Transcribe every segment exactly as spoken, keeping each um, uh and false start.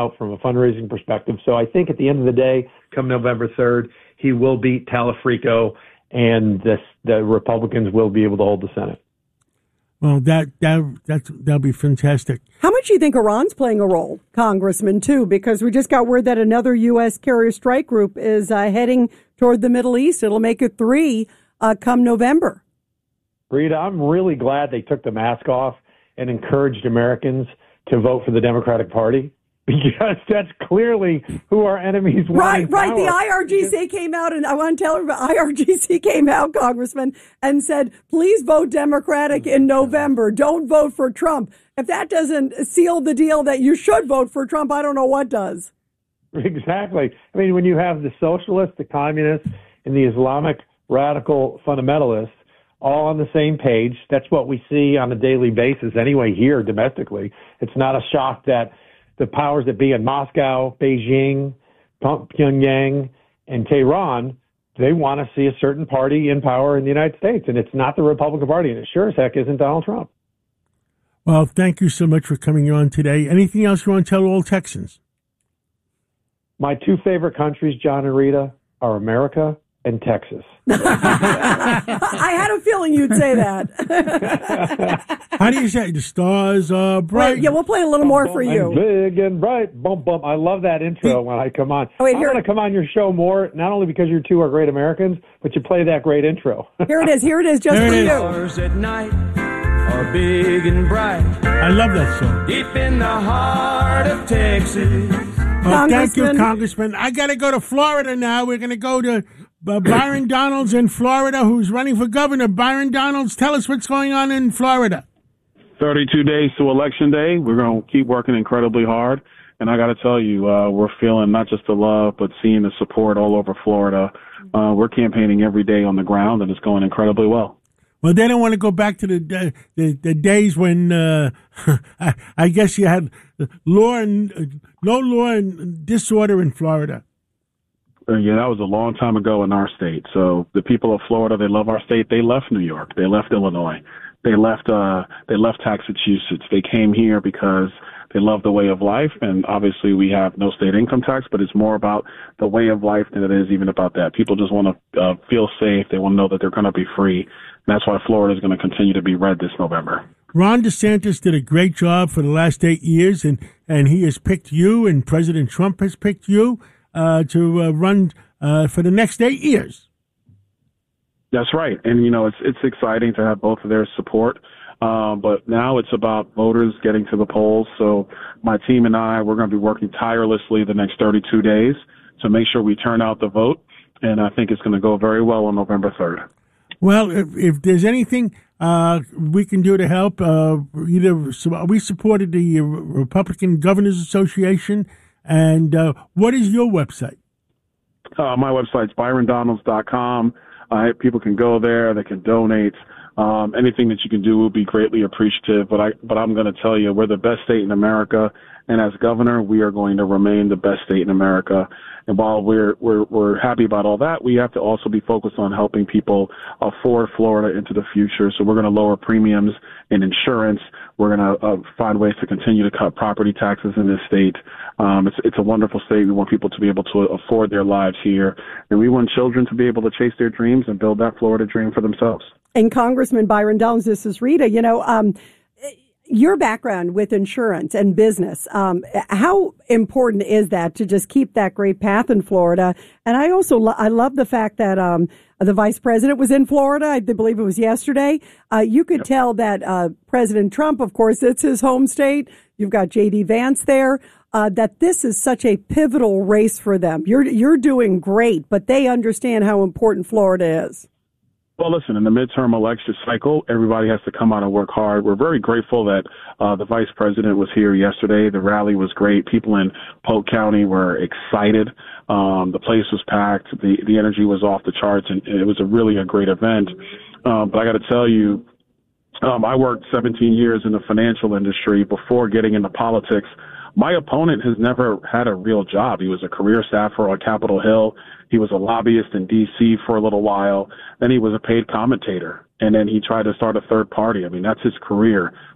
out from a fundraising perspective. So I think at the end of the day, come November third, he will beat Talafrico, and the, the Republicans will be able to hold the Senate. Well, that that that's, that'll be fantastic. How much do you think Iran's playing a role, Congressman, too? Because we just got word that another U S carrier strike group is uh, heading toward the Middle East. It'll make it three uh, come November. Rita, I'm really glad they took the mask off and encouraged Americans to vote for the Democratic Party, because that's clearly who our enemies want. Right, right. The I R G C came out, and I want to tell everybody, I R G C came out, Congressman, and said, please vote Democratic in November. Don't vote for Trump. If that doesn't seal the deal that you should vote for Trump, I don't know what does. Exactly. I mean, when you have the socialists, the communists, and the Islamic radical fundamentalists all on the same page, that's what we see on a daily basis anyway here domestically. It's not a shock that the powers that be in Moscow, Beijing, Pyongyang, and Tehran, they want to see a certain party in power in the United States, and it's not the Republican Party, and it sure as heck isn't Donald Trump. Well, thank you so much for coming on today. Anything else you want to tell all Texans? My two favorite countries, John and Rita, are America and Texas. I had a feeling you'd say that. How do you say it? The stars are bright? Wait, yeah, we'll play a little bum, more bum, for you. And big and bright. Bum, bum. I love that intro when I come on. Oh, wait, I'm going to come on your show more, not only because you two are great Americans, but you play that great intro. Here it is. Here it is, just There for it you. is. At night are big and bright. I love that song. Deep in the heart of Texas. Oh, thank you, Congressman. Congressman. I got to go to Florida now. We're going to go to uh, Byron Donalds in Florida, who's running for governor. Byron Donalds, tell us what's going on in Florida. thirty-two days to Election Day. We're going to keep working incredibly hard. And I got to tell you, uh, we're feeling not just the love, but seeing the support all over Florida. Uh, we're campaigning every day on the ground, and it's going incredibly well. Well, they don't want to go back to the the, the days when uh, I, I guess you had law and no law and disorder in Florida. Uh, yeah, that was a long time ago in our state. So the people of Florida, they love our state. They left New York. They left Illinois. They left. Uh, they left Massachusetts. They came here because they love the way of life. And obviously, we have no state income tax, but it's more about the way of life than it is even about that. People just want to uh, feel safe. They want to know that they're going to be free. And that's why Florida is going to continue to be red this November. Ron DeSantis did a great job for the last eight years, and, and he has picked you, and President Trump has picked you uh, to uh, run uh, for the next eight years. That's right. And, you know, it's it's exciting to have both of their support. Uh, but now it's about voters getting to the polls. So my team and I, we're going to be working tirelessly the next thirty-two days to make sure we turn out the vote. And I think it's going to go very well on November third. Well, if, if there's anything uh, we can do to help, uh, either so we supported the Republican Governors Association. And uh, what is your website? Uh, my website's byron donalds dot com. Uh, people can go there. They can donate. Um, anything that you can do will be greatly appreciative. But I, but I'm going to tell you, we're the best state in America, and as governor, we are going to remain the best state in America. And while we're we're we're happy about all that, we have to also be focused on helping people afford Florida into the future. So we're going to lower premiums in insurance. We're going to uh, find ways to continue to cut property taxes in this state. Um, it's it's a wonderful state. We want people to be able to afford their lives here, and we want children to be able to chase their dreams and build that Florida dream for themselves. And Congressman Byron Donalds, this is Rita. You know, um, your background with insurance and business, um, how important is that to just keep that great path in Florida? And I also lo- I love the fact that um, the vice president was in Florida. I believe it was yesterday. Uh, you could yep. tell that uh, President Trump, of course, it's his home state. You've got J D Vance there. Uh, that this is such a pivotal race for them. You're you're doing great, but they understand how important Florida is. Well, listen, in the midterm election cycle, everybody has to come out and work hard. We're very grateful that uh, the vice president was here yesterday. The rally was great. People in Polk County were excited. Um, the place was packed. The, the energy was off the charts, and it was a really a great event. Um, but I got to tell you, um, I worked seventeen years in the financial industry before getting into politics. My opponent has never had a real job. He was a career staffer on Capitol Hill. He was a lobbyist in D C for a little while. Then he was a paid commentator. And then he tried to start a third party. I mean, that's his career.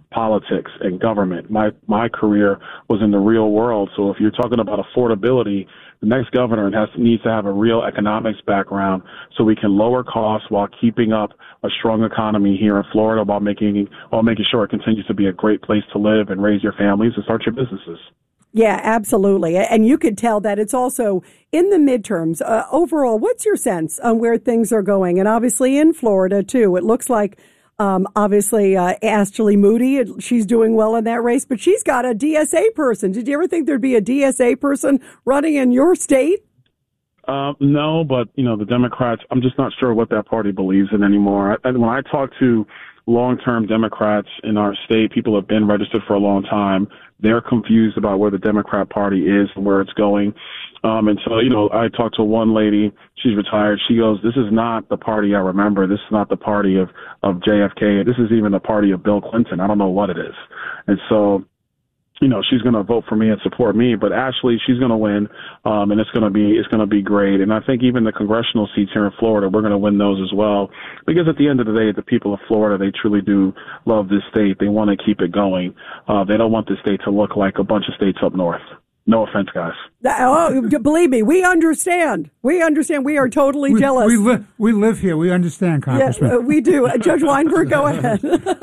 politics and government. My my career was in the real world. So if you're talking about affordability, the next governor has needs to have a real economics background so we can lower costs while keeping up a strong economy here in Florida while making while making sure it continues to be a great place to live and raise your families and start your businesses. Yeah, absolutely. And you could tell that it's also in the midterms. Uh, overall, what's your sense on where things are going? And obviously in Florida, too, it looks like um, obviously uh, Ashley Moody, she's doing well in that race, but she's got a D S A person. Did you ever think there'd be a D S A person running in your state? Uh, no, but, you know, the Democrats, I'm just not sure what that party believes in anymore. And when I talk to long-term Democrats in our state, people have been registered for a long time. They're confused about where the Democrat Party is and where it's going. Um, and so, you know, I talked to one lady, she's retired. She goes, this is not the party I remember. This is not the party of, of J F K. This is even the party of Bill Clinton. I don't know what it is. And so, you know, she's going to vote for me and support me, but Ashley, she's going to win. Um, and it's going to be, it's going to be great. And I think even the congressional seats here in Florida, we're going to win those as well. Because at the end of the day, the people of Florida, they truly do love this state. They want to keep it going. Uh, they don't want this state to look like a bunch of states up north. No offense, guys. Oh, believe me, we understand. We understand. We are totally we, jealous. We, li- we live here. We understand, Congressman. Yeah, uh, we do. Uh, Judge Weinberg, go ahead.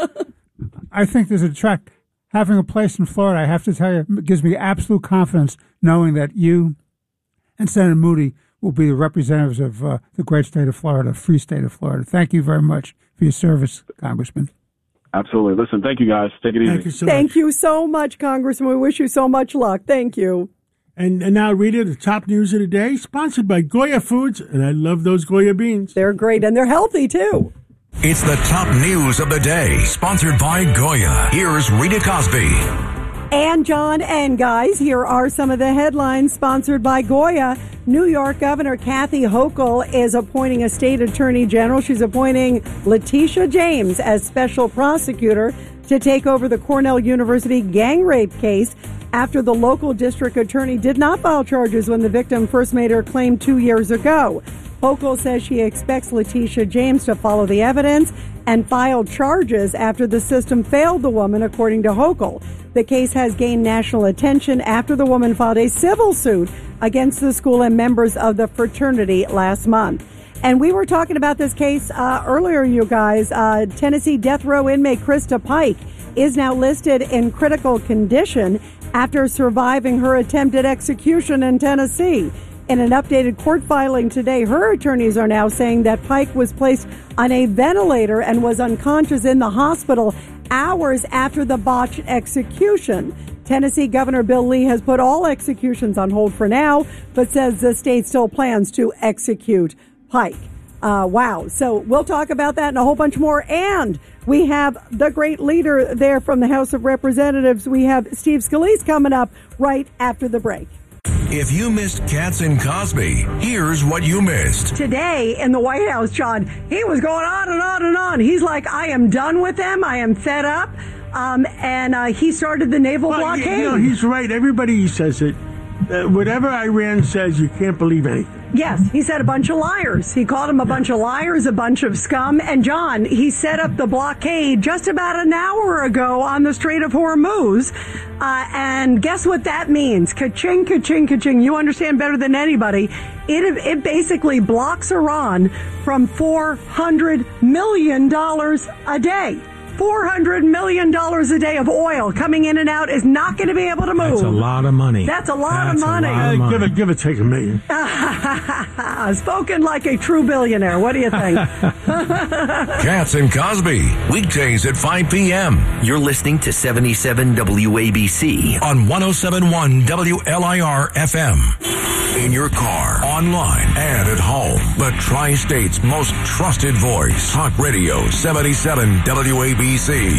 I think there's a track. Having a place in Florida, I have to tell you, it gives me absolute confidence knowing that you and Senator Moody will be the representatives of uh, the great state of Florida, free state of Florida. Thank you very much for your service, Congressman. Absolutely. Listen, thank you, guys. Take it easy. Thank you so Thank much. you so much, Congressman. We wish you so much luck. Thank you. And, and now, Rita, the top news of the day, sponsored by Goya Foods, and I love those Goya beans. They're great, and they're healthy, too. It's the top news of the day, sponsored by Goya. Here's Rita Cosby. And John and guys, here are some of the headlines sponsored by Goya. New York Governor Kathy Hochul is appointing a state attorney general. She's appointing Letitia James as special prosecutor to take over the Cornell University gang rape case after the local district attorney did not file charges when the victim first made her claim two years ago. Hochul says she expects Letitia James to follow the evidence and file charges after the system failed the woman, according to Hochul. The case has gained national attention after the woman filed a civil suit against the school and members of the fraternity last month. And we were talking about this case uh, earlier, you guys. Uh, Tennessee death row inmate Krista Pike is now listed in critical condition after surviving her attempted execution in Tennessee. In an updated court filing today, her attorneys are now saying that Pike was placed on a ventilator and was unconscious in the hospital hours after the botched execution. Tennessee Governor Bill Lee has put all executions on hold for now, but says the state still plans to execute Pike. Uh, wow. So we'll talk about that and a whole bunch more. And we have the great leader there from the House of Representatives. We have Steve Scalise coming up right after the break. If you missed Katz and Cosby, here's what you missed. Today in the White House, John, he was going on and on and on. He's like, I am done with them. I am fed up. Um, and uh, he started the naval Well, blockade. You know, he's right. Everybody says it. Uh, whatever Iran says, you can't believe anything. Yes, he said a bunch of liars. He called them a bunch of liars, a bunch of scum. And John, he set up the blockade just about an hour ago on the Strait of Hormuz. Uh, and guess what that means? Ka-ching, ka-ching, ka-ching. You understand better than anybody. It, it basically blocks Iran from four hundred million dollars a day. four hundred million dollars a day of oil coming in and out is not going to be able to move. That's a lot of money. That's a lot That's of money. A lot of Uh, money. give it, give it, take a million. Spoken like a true billionaire. What do you think? Katz and Cosby, weekdays at five p.m. You're listening to seventy-seven W A B C. on one oh seven point one W L I R F M. In your car, online, and at home. The Tri-State's most trusted voice. Talk Radio seventy-seven W A B C.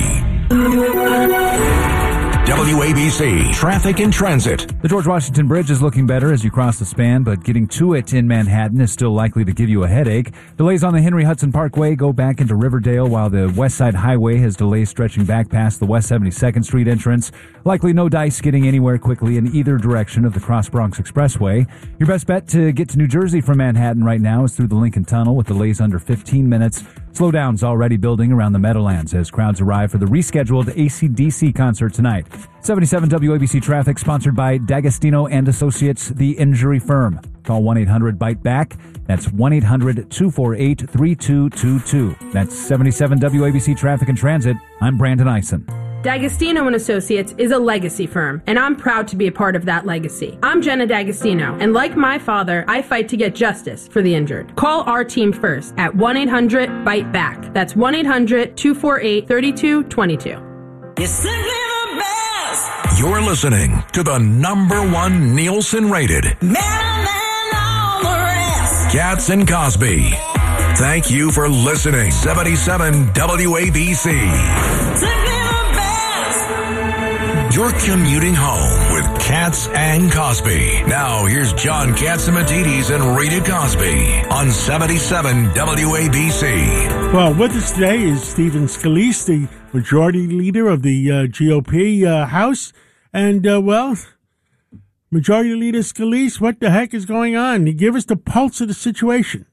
W A B C Traffic and Transit. The George Washington Bridge is looking better as you cross the span, but getting to it in Manhattan is still likely to give you a headache. Delays on the Henry Hudson Parkway go back into Riverdale, while the West Side Highway has delays stretching back past the West seventy-second Street entrance. Likely no dice getting anywhere quickly in either direction of the Cross Bronx Expressway. Your best bet to get to New Jersey from Manhattan right now is through the Lincoln Tunnel with delays under fifteen minutes. Slowdowns already building around the Meadowlands as crowds arrive for the rescheduled A C D C concert tonight. seventy-seven W A B C Traffic, sponsored by D'Agostino and Associates, the injury firm. Call one eight hundred bite back. That's one eight hundred two four eight three two two two. That's seventy-seven W A B C Traffic and Transit. I'm Brandon Eisen. D'Agostino and Associates is a legacy firm, and I'm proud to be a part of that legacy. I'm Jenna D'Agostino, and like my father, I fight to get justice for the injured. Call our team first at one eight hundred bite back. That's one eight hundred two four eight three two two two. You're simply the best. You're listening to the number one Nielsen rated Cats and Cosby. Thank you for listening. seventy-seven W A B C. You're commuting home with Katz and Cosby. Now, here's John Catsimatidis and Rita Cosby on seventy-seven W A B C. Well, with us today is Stephen Scalise, the majority leader of the uh, G O P uh, House. And, uh, well, Majority Leader Scalise, what the heck is going on? Give us the pulse of the situation.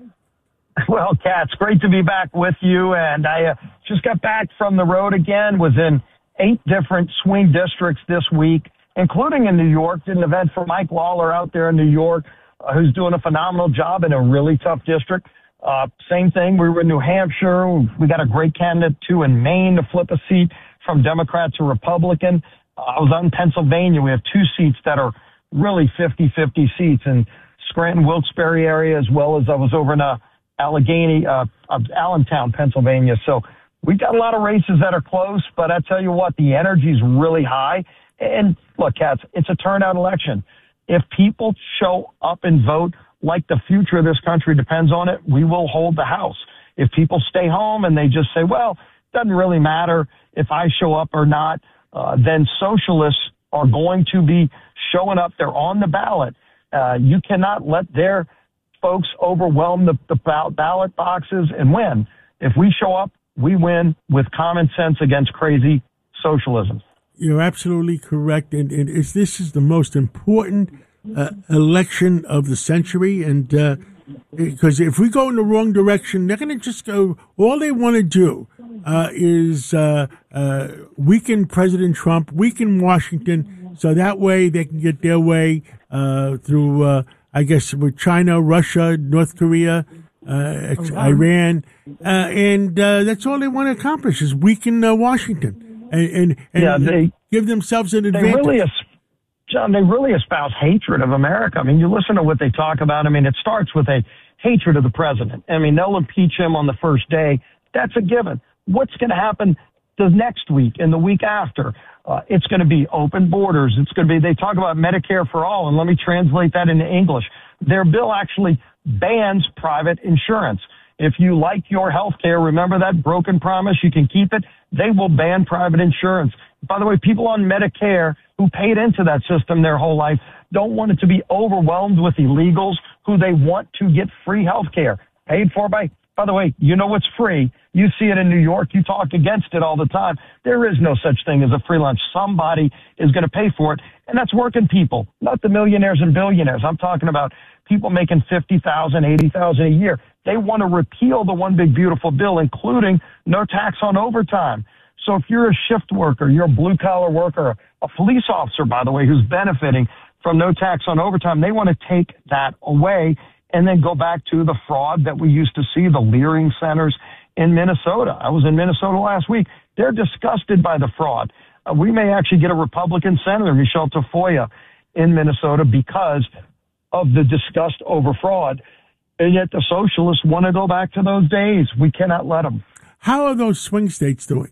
Well, Katz, great to be back with you. And I uh, just got back from the road again, was in eight different swing districts this week, including in New York. Did an event for Mike Lawler out there in New York, uh, who's doing a phenomenal job in a really tough district. Uh, same thing. We were in New Hampshire. We got a great candidate, too, in Maine to flip a seat from Democrat to Republican. Uh, I was out in Pennsylvania. We have two seats that are really fifty-fifty seats in Scranton, Wilkes-Barre area, as well as I was over in uh, Allegheny, uh, uh, Allentown, Pennsylvania. So we've got a lot of races that are close, but I tell you what, the energy is really high. And look, Katz, it's a turnout election. If people show up and vote like the future of this country depends on it, we will hold the House. If people stay home and they just say, well, it doesn't really matter if I show up or not, uh, then socialists are going to be showing up. They're on the ballot. Uh, you cannot let their folks overwhelm the, the ballot boxes and win. If we show up, we win with common sense against crazy socialism. You're absolutely correct. And, and it's, this is the most important uh, election of the century. And uh, because if we go in the wrong direction, they're going to just go, all they want to do uh, is uh, uh, weaken President Trump, weaken Washington, so that way they can get their way uh, through, uh, I guess, with China, Russia, North Korea, uh, Iran. Uh, and uh, that's all they want to accomplish is weaken uh, Washington and, and, and yeah, they, give themselves an they advantage. Really, John, they really espouse hatred of America. I mean, you listen to what they talk about. I mean, it starts with a hatred of the president. I mean, they'll impeach him on the first day. That's a given. What's going to happen the next week and the week after? Uh, it's going to be open borders. It's going to be, they talk about Medicare for all, and let me translate that into English. Their bill actually bans private insurance. If you like your health care, remember that broken promise, you can keep it. They will ban private insurance. By the way, people on Medicare who paid into that system their whole life don't want it to be overwhelmed with illegals who they want to get free health care paid for by, by the way, you know what's free. You see it in New York. You talk against it all the time. There is no such thing as a free lunch. Somebody is going to pay for it, and that's working people, not the millionaires and billionaires. I'm talking about people making fifty thousand dollars, eighty thousand dollars a year. They want to repeal the one big beautiful bill, including no tax on overtime. So if you're a shift worker, you're a blue-collar worker, a police officer, by the way, who's benefiting from no tax on overtime, they want to take that away and then go back to the fraud that we used to see, the Leering centers in Minnesota. I was in Minnesota last week. They're disgusted by the fraud. Uh, we may actually get a Republican senator, Michelle Tafoya, in Minnesota because of the disgust over fraud. And yet the socialists want to go back to those days. We cannot let them. How are those swing states doing?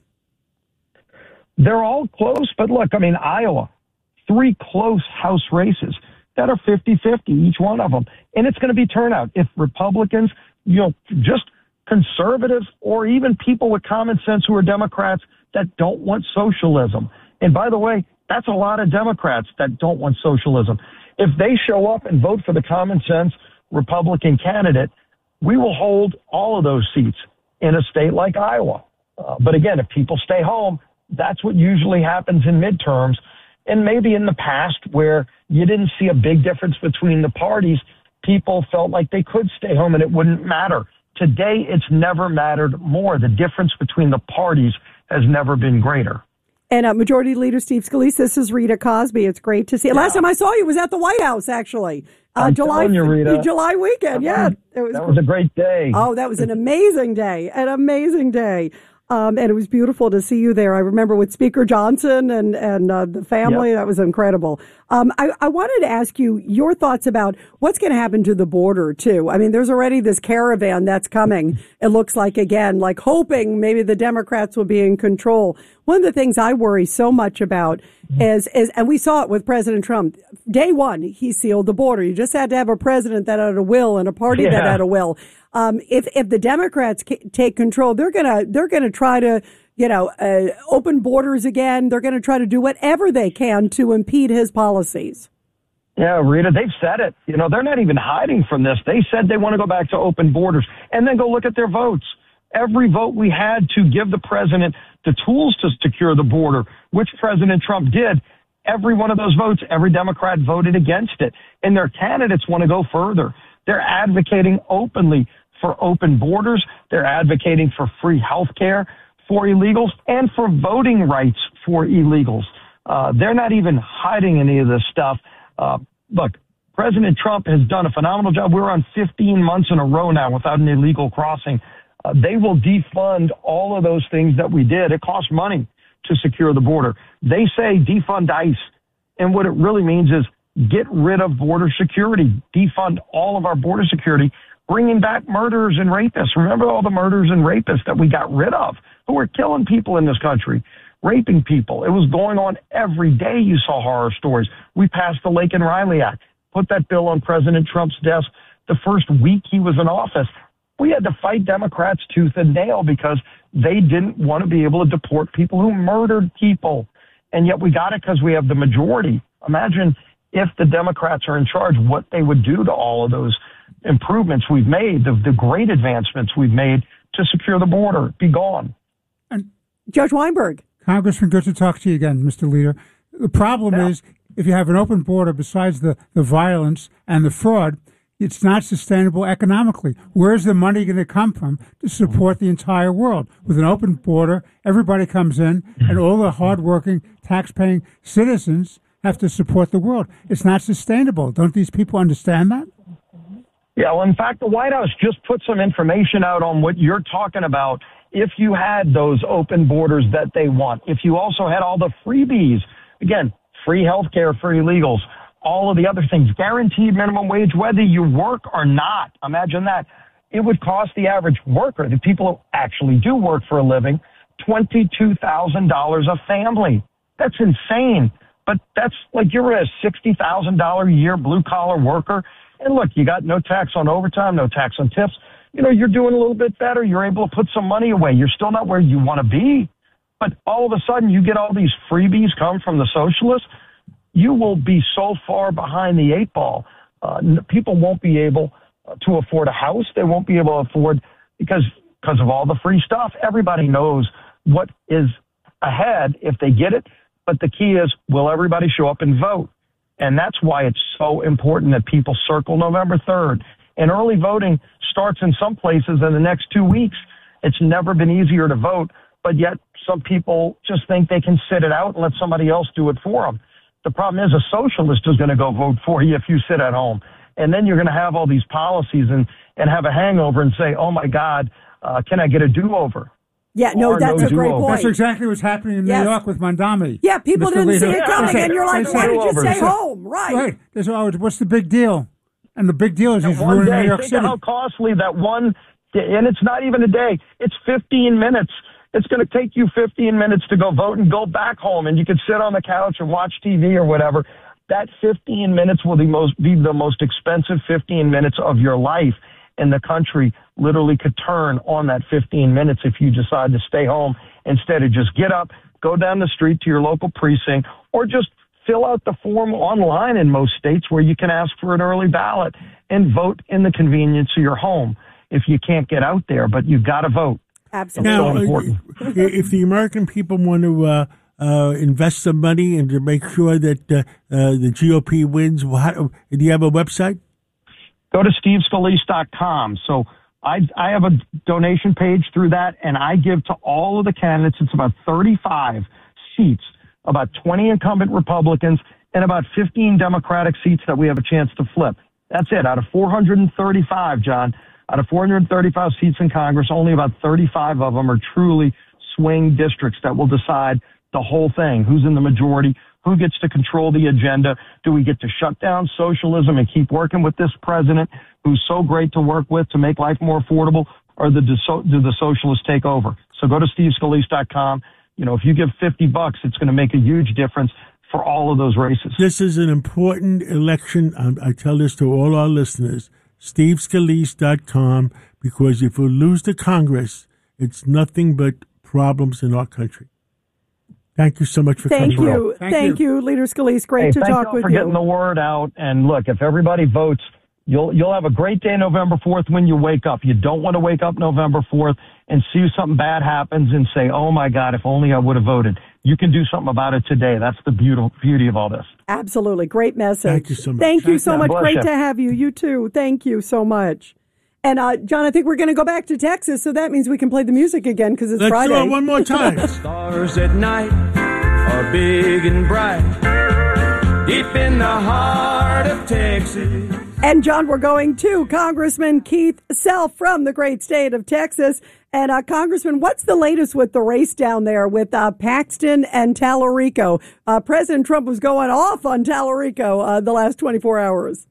They're all close, but look, I mean, Iowa, three close House races that are fifty-fifty, each one of them. And it's going to be turnout. If Republicans, you know, just conservatives or even people with common sense who are Democrats that don't want socialism. And by the way, that's a lot of Democrats that don't want socialism. If they show up and vote for the common sense Republican candidate, we will hold all of those seats in a state like Iowa. Uh, but again, if people stay home, that's what usually happens in midterms. And maybe in the past where you didn't see a big difference between the parties, people felt like they could stay home and it wouldn't matter Today, it's never mattered more. The difference between the parties has never been greater. And uh, Majority Leader Steve Scalise, this is Rita Cosby. It's great to see you. Yeah. Last time I saw you was at the White House, actually. Uh, I'm July, you, Rita. July weekend, yeah. It was, that was a great day. Oh, that was an amazing day, an amazing day. Um, and it was beautiful to see you there. I remember with Speaker Johnson and, and uh, the family. Yep. That was incredible. Um, I, I wanted to ask you your thoughts about what's going to happen to the border, too. I mean, there's already this caravan that's coming. It looks like, again, like hoping maybe the Democrats will be in control. One of the things I worry so much about is, is, and we saw it with President Trump. Day one, he sealed the border. You just had to have a president that had a will and a party yeah. that had a will. Um, if, if the Democrats c- take control, they're gonna, they're gonna try to, you know, uh, open borders again. They're gonna try to do whatever they can to impede his policies. Yeah, Rita, they've said it. You know, they're not even hiding from this. They said they want to go back to open borders, and then go look at their votes. Every vote we had to give the president the tools to secure the border, which President Trump did, every one of those votes, every Democrat voted against it. And their candidates want to go further. They're advocating openly for open borders. They're advocating for free health care for illegals and for voting rights for illegals. Uh, they're not even hiding any of this stuff. Uh, look, President Trump has done a phenomenal job. We're on fifteen months in a row now without an illegal crossing. Uh, they will defund all of those things that we did. It costs money to secure the border. They say defund ICE. And what it really means is get rid of border security, defund all of our border security, bringing back murderers and rapists. Remember all the murderers and rapists that we got rid of who were killing people in this country, raping people. It was going on every day. You saw horror stories. We passed the Laken Riley Act, put that bill on President Trump's desk the first week he was in office. We had to fight Democrats tooth and nail because they didn't want to be able to deport people who murdered people. And yet we got it because we have the majority. Imagine if the Democrats are in charge, what they would do to all of those improvements we've made, the, the great advancements we've made to secure the border. Be gone. And Judge Weinberg. Congressman, good to talk to you again, Mister Leader. The problem yeah. is if you have an open border, besides the, the violence and the fraud, it's not sustainable economically. Where's the money going to come from to support the entire world? With an open border, everybody comes in, and all the hardworking, tax-paying citizens have to support the world. It's not sustainable. Don't these people understand that? Yeah, well, in fact, the White House just put some information out on what you're talking about. If you had those open borders that they want, if you also had all the freebies, again, free health care for illegals, all of the other things, guaranteed minimum wage, whether you work or not. Imagine that. It would cost the average worker, the people who actually do work for a living, twenty-two thousand dollars a family. That's insane. But that's like you're a sixty thousand dollars a year blue-collar worker. And look, you got no tax on overtime, no tax on tips. You know, you're doing a little bit better. You're able to put some money away. You're still not where you want to be. But all of a sudden, you get all these freebies come from the socialists. You will be so far behind the eight ball. Uh, people won't be able to afford a house. They won't be able to afford because because of all the free stuff. Everybody knows what is ahead if they get it. But the key is, will everybody show up and vote? And that's why it's so important that people circle November third. And early voting starts in some places in the next two weeks. It's never been easier to vote, but yet some people just think they can sit it out and let somebody else do it for them. The problem is a socialist is going to go vote for you if you sit at home. And then you're going to have all these policies and, and have a hangover and say, oh, my God, uh, can I get a do-over? Yeah, no, or that's no a great do-over. point. That's exactly what's happening in Yes. New York with Mondami. Yeah, people Mister didn't see Leader. it coming, Yeah. and you're like, They why say- did you stay They say- home? Right. Right. There's always, what's the big deal? And the big deal is That he's one ruining day, New York think City. of how costly that one, and it's not even a day. It's fifteen minutes. It's going to take you fifteen minutes to go vote and go back home, and you can sit on the couch and watch T V or whatever. That fifteen minutes will be, most, be the most expensive fifteen minutes of your life, and the country literally could turn on that fifteen minutes if you decide to stay home instead of just get up, go down the street to your local precinct, or just fill out the form online in most states where you can ask for an early ballot and vote in the convenience of your home if you can't get out there, but you've got to vote. Absolutely. It's Now, so important. uh, if the American people want to uh, uh, invest some money and to make sure that uh, uh, the G O P wins, well, how, do you have a website? Go to steve scalise dot com. So I, I have a donation page through that, and I give to all of the candidates. It's about thirty-five seats, about twenty incumbent Republicans, and about fifteen Democratic seats that we have a chance to flip. That's it. Out of four hundred thirty-five, John, out of four hundred thirty-five seats in Congress, only about thirty-five of them are truly swing districts that will decide the whole thing. Who's in the majority? Who gets to control the agenda? Do we get to shut down socialism and keep working with this president who's so great to work with to make life more affordable? Or do the, do the socialists take over? So go to steve scalise dot com. You know, if you give fifty bucks, it's going to make a huge difference for all of those races. This is an important election. I, I tell this to all our listeners, steve scalise dot com, because if we lose the Congress, it's nothing but problems in our country. Thank you so much for thank coming. You. Thank, thank you. you, Leader Scalise. Great hey, to thank talk you with for you. Getting the word out. And look, if everybody votes, you'll you'll have a great day November fourth when you wake up. You don't want to wake up November fourth and see something bad happens and say, "Oh my God, if only I would have voted." You can do something about it today. That's the beautiful beauty of all this. Absolutely, great message. Thank you so much. Thank you so God much. Great you. to have you. You too. Thank you so much. And, uh, John, I think we're going to go back to Texas, so that means we can play the music again because it's Let's Friday. Let's do it one more time. Stars at night are big and bright, deep in the heart of Texas. And, John, we're going to Congressman Keith Self from the great state of Texas. And, uh, Congressman, what's the latest with the race down there with uh, Paxton and Tallarico? Uh, President Trump was going off on Tallarico uh, the last twenty-four hours.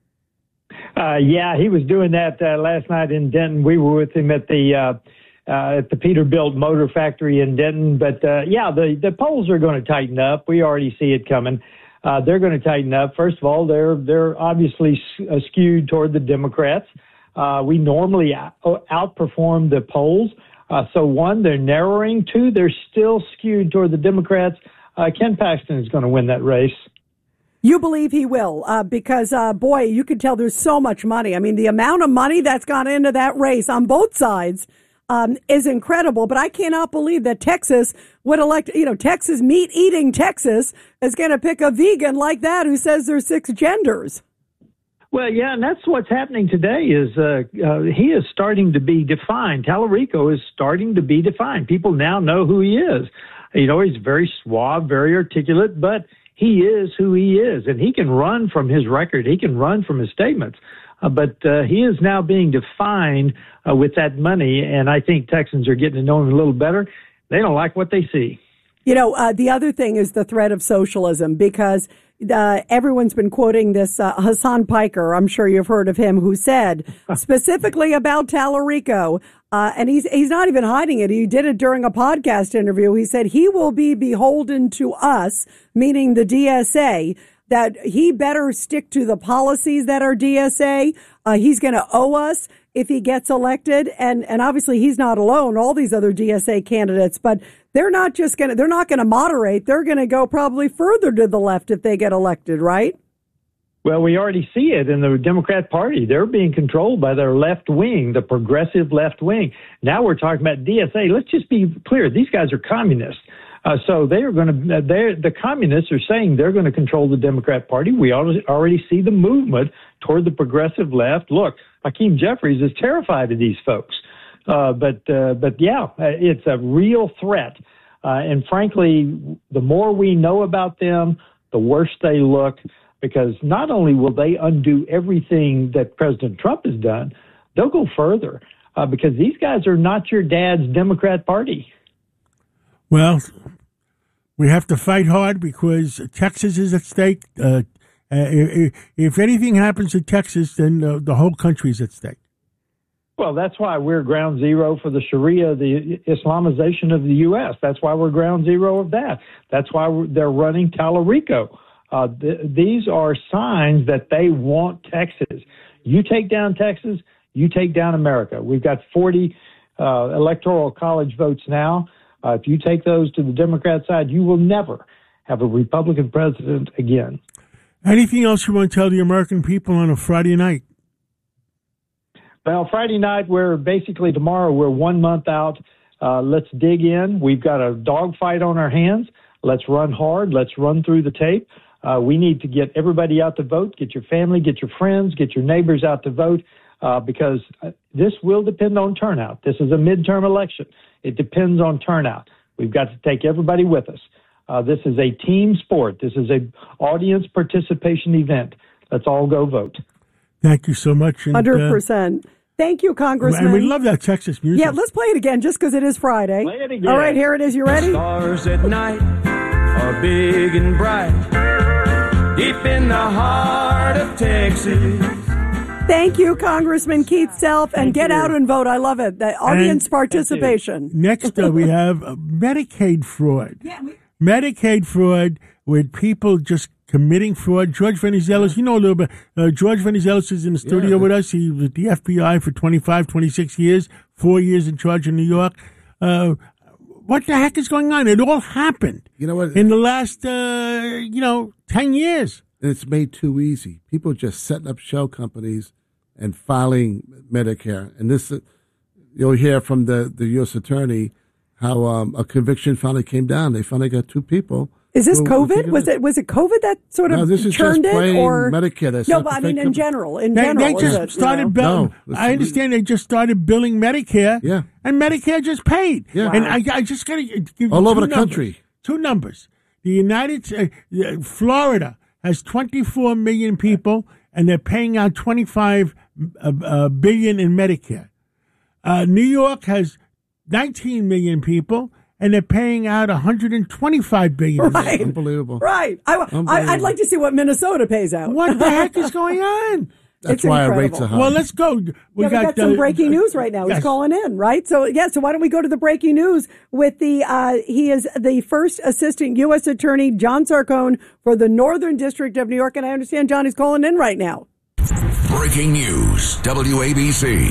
Uh, yeah, he was doing that uh, last night in Denton. We were with him at the uh, uh, at the Peterbilt Motor Factory in Denton. But uh, yeah, the the polls are going to tighten up. We already see it coming. Uh, they're going to tighten up. First of all, they're they're obviously uh, skewed toward the Democrats. Uh, we normally out- outperform the polls. Uh, so one, they're narrowing. Two, they're still skewed toward the Democrats. Uh, Ken Paxton is going to win that race. You believe he will, uh, because, uh, boy, you can tell there's so much money. I mean, the amount of money that's gone into that race on both sides um, is incredible. But I cannot believe that Texas would elect, you know, Texas, meat-eating Texas is going to pick a vegan like that who says there's six genders. Well, yeah, and that's what's happening today is uh, uh, he is starting to be defined. Tallarico is starting to be defined. People now know who he is. You know, he's very suave, very articulate, but he is who he is, and he can run from his record. He can run from his statements. Uh, but uh, he is now being defined uh, with that money, and I think Texans are getting to know him a little better. They don't like what they see. You know, uh, the other thing is the threat of socialism, because uh, everyone's been quoting this uh, Hassan Piker. I'm sure you've heard of him, who said specifically about Tallarico, uh, and he's he's not even hiding it. He did it during a podcast interview. He said he will be beholden to us, meaning the D S A, that he better stick to the policies that are D S A. Uh, he's going to owe us if he gets elected. And, and obviously he's not alone, all these other D S A candidates, but they're not just going to, they're not going to moderate. They're going to go probably further to the left if they get elected, right? Well, we already see it in the Democrat Party. They're being controlled by their left wing, the progressive left wing. Now we're talking about D S A. Let's just be clear. These guys are communists. Uh, so they are going to, they're, the communists are saying they're going to control the Democrat Party. We already see the movement toward the progressive left. Look, Hakeem Jeffries is terrified of these folks. Uh, but, uh, but yeah, it's a real threat. Uh, and frankly, the more we know about them, the worse they look, because not only will they undo everything that President Trump has done, they'll go further, uh, because these guys are not your dad's Democrat Party. Well, we have to fight hard because Texas is at stake. Uh, uh, if anything happens to Texas, then uh, the whole country is at stake. Well, that's why we're ground zero for the Sharia, the Islamization of the U S. That's why we're ground zero of that. That's why we're, they're running Tallarico. Uh, th- these are signs that they want Texas. You take down Texas, you take down America. We've got forty uh, electoral college votes now. Uh, if you take those to the Democrat side, you will never have a Republican president again. Anything else you want to tell the American people on a Friday night? Well, Friday night, we're basically tomorrow, we're one month out. Uh, let's dig in. We've got a dogfight on our hands. Let's run hard. Let's run through the tape. Uh, we need to get everybody out to vote. Get your family, get your friends, get your neighbors out to vote. uh, because this will depend on turnout. This is a midterm election. It depends on turnout. We've got to take everybody with us. Uh, this is a team sport. This is a audience participation event. Let's all go vote. Thank you so much. And, one hundred percent. Uh, Thank you, Congressman. And we love that Texas music. Yeah, let's play it again just because it is Friday. Play it again. All right, here it is. You ready? Stars at night are big and bright, deep in the heart of Texas. Thank you, Congressman Keith Self, and Thank get you. out and vote. I love it. The audience And participation. Next, uh, we have uh, Medicaid fraud. Yeah, we- Medicaid fraud with people just committing fraud. George Venizelos, you know a little bit. Uh, George Venizelos is in the studio Yeah. with us. He was at the F B I for twenty-five, twenty-six years, four years in charge of New York. Uh, what the heck is going on? It all happened. You know what? In the last, uh, you know, ten years. And it's made too easy. People just setting up shell companies and filing Medicare. And this, uh, you'll hear from the, the U S attorney how um, a conviction finally came down. They finally got two people. Is this who- who COVID? figured Was it was it COVID that sort of No, this is churned just it, plain or Medicare. They no? set But up I the mean, fake in com- general, in They, general, they is just it, started you know? billing. No, this I is- understand they just started billing Medicare. Yeah. And Medicare just paid. Yeah. And Wow. I, I just got to give you All two over the numbers. country. Two numbers. The United uh, Florida has twenty-four million people, and they're paying out twenty-five uh, uh, billion in Medicare. Uh, New York has nineteen million people, and they're paying out one hundred twenty-five billion. Right. Unbelievable. Right. I, I, I'd like to see what Minnesota pays out. What the heck is going on? That's It's why our incredible. rates are high. Well, let's go. We yeah, we got, uh, some breaking news right now. He's yes. calling in, right? So, yeah, so why don't we go to the breaking news with the, uh, he is the first assistant U S attorney, John Sarcone, for the Northern District of New York. And I understand John is calling in right now. Breaking news, W A B C.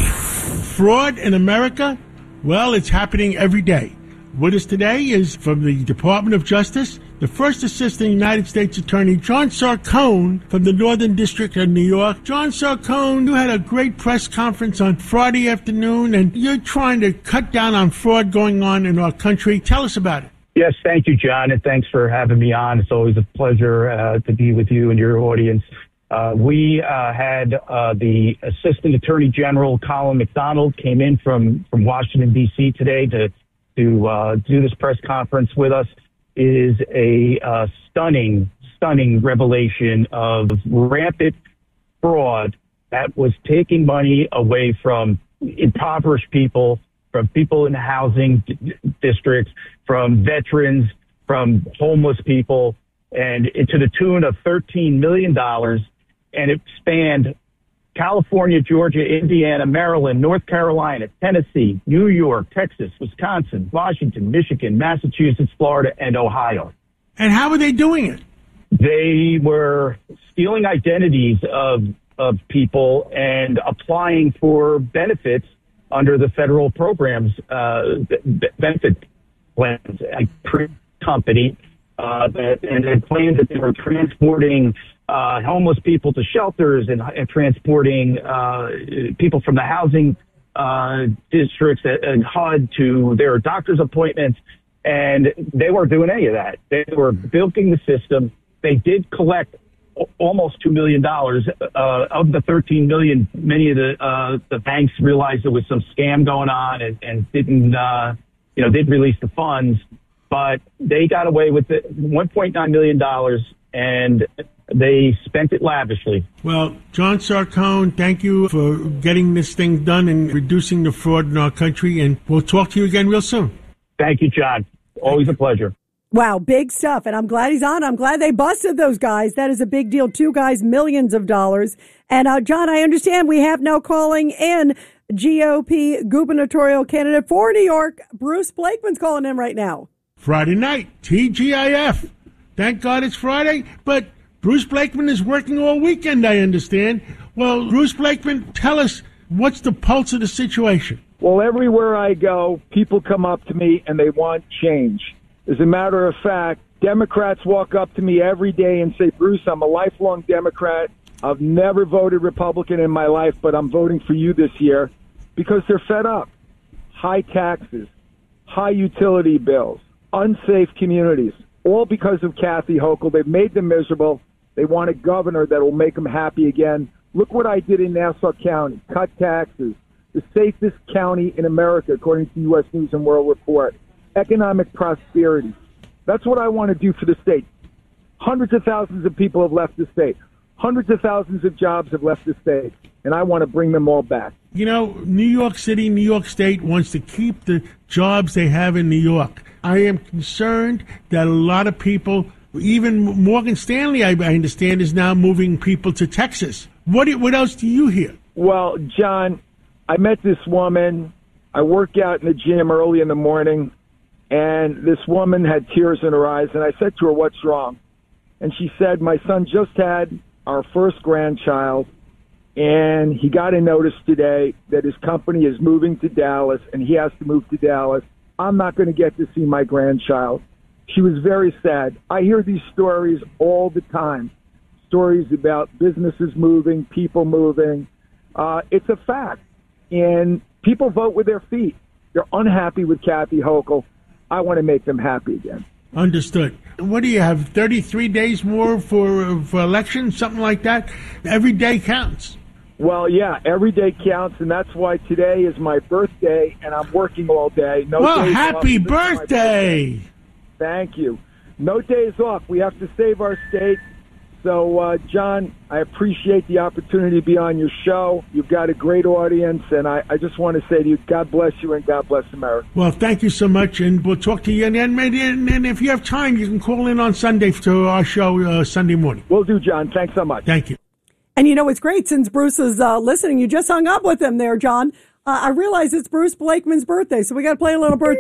Fraud in America? Well, it's happening every day. With us today is from the Department of Justice, the first assistant United States Attorney, John Sarcone, from the Northern District of New York. John Sarcone, you had a great press conference on Friday afternoon, and you're trying to cut down on fraud going on in our country. Tell us about it. Yes, thank you, John, and thanks for having me on. It's always a pleasure uh, to be with you and your audience. Uh, we uh, had uh, the Assistant Attorney General, Colin McDonald, came in from, from Washington, D C today to to uh, do this press conference with us. It is a uh, stunning, stunning revelation of rampant fraud that was taking money away from impoverished people, from people in housing d- districts, from veterans, from homeless people, and it, to the tune of thirteen million dollars. And it spanned California, Georgia, Indiana, Maryland, North Carolina, Tennessee, New York, Texas, Wisconsin, Washington, Michigan, Massachusetts, Florida, and Ohio. And how are they doing it? They were stealing identities of of people and applying for benefits under the federal programs, uh, b- benefit plans. A company uh, that, and they claimed that they were transporting uh, homeless people to shelters and, and transporting uh, people from the housing uh, districts at, at H U D to their doctor's appointments. And they weren't doing any of that. They were bilking the system. They did collect almost two million dollars uh, of the thirteen million dollars. Many of the uh, the banks realized there was some scam going on and, and didn't, uh, you know, did release the funds. But they got away with it, one point nine million dollars, and they spent it lavishly. Well, John Sarcone, thank you for getting this thing done and reducing the fraud in our country. And we'll talk to you again real soon. Thank you, John. Always a pleasure. Wow, big stuff. And I'm glad he's on. I'm glad they busted those guys. That is a big deal. Two guys, millions of dollars. And, uh, John, I understand we have now calling in G O P gubernatorial candidate for New York. Bruce Blakeman's calling in right now. Friday night, T G I F. Thank God it's Friday, but Bruce Blakeman is working all weekend, I understand. Well, Bruce Blakeman, tell us, what's the pulse of the situation? Well, everywhere I go, people come up to me and they want change. As a matter of fact, Democrats walk up to me every day and say, Bruce, I'm a lifelong Democrat. I've never voted Republican in my life, but I'm voting for you this year because they're fed up. High taxes, high utility bills, unsafe communities, all because of Kathy Hochul. They've made them miserable. They want a governor that will make them happy again. Look what I did in Nassau County. Cut taxes. The safest county in America, according to U S News and World Report. Economic prosperity. That's what I want to do for the state. Hundreds of thousands of people have left the state. Hundreds of thousands of jobs have left the state. And I want to bring them all back. You know, New York City, New York State wants to keep the jobs they have in New York. I am concerned that a lot of people, even Morgan Stanley, I, I understand, is now moving people to Texas. What do, what else do you hear? Well, John, I met this woman. I work out in the gym early in the morning, and this woman had tears in her eyes, and I said to her, "What's wrong?" And she said, "My son just had our first grandchild, and he got a notice today that his company is moving to Dallas, and he has to move to Dallas. I'm not going to get to see my grandchild." She was very sad. I hear these stories all the time, stories about businesses moving, people moving. Uh, it's a fact, and people vote with their feet. They're unhappy with Kathy Hochul. I want to make them happy again. Understood. What do you have, thirty-three days more for, for elections, something like that? Every day counts. Well, yeah, every day counts, and that's why today is my birthday, and I'm working all day. No well, days happy off. birthday! Thank you. No days off. We have to save our state. So, uh, John, I appreciate the opportunity to be on your show. You've got a great audience, and I, I just want to say to you, God bless you and God bless America. Well, thank you so much, and we'll talk to you. And, and, and, and if you have time, you can call in on Sunday to our show uh, Sunday morning. Will do, John. Thanks so much. Thank you. And you know, it's great since Bruce is uh, listening. You just hung up with him there, John. Uh, I realize it's Bruce Blakeman's birthday, so we got to play a little birthday.